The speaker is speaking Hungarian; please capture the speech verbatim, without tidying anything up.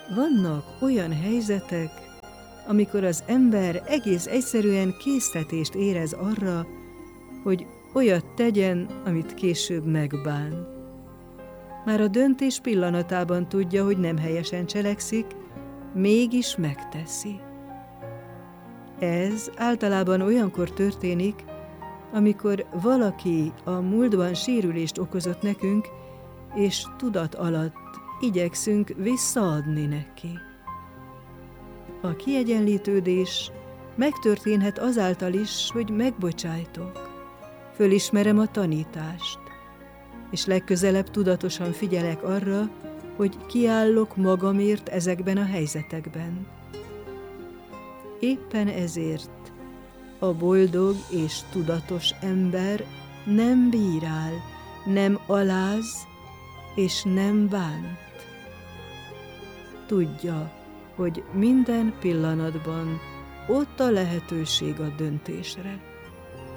Vannak olyan helyzetek, amikor az ember egész egyszerűen késztetést érez arra, hogy olyat tegyen, amit később megbán. Már a döntés pillanatában tudja, hogy nem helyesen cselekszik, mégis megteszi. Ez általában olyankor történik, amikor valaki a múltban sérülést okozott nekünk, és tudat alatt igyekszünk visszaadni neki. A kiegyenlítődés megtörténhet azáltal is, hogy megbocsájtok, fölismerem a tanítást, és legközelebb tudatosan figyelek arra, hogy kiállok magamért ezekben a helyzetekben. Éppen ezért a boldog és tudatos ember nem bírál, nem aláz és nem bánt. Tudja, hogy minden pillanatban ott a lehetőség a döntésre.